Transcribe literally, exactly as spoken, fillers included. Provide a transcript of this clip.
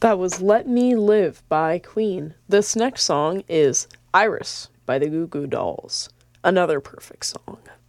That was Let Me Live by Queen. This next song is Iris by the Goo Goo Dolls. Another perfect song.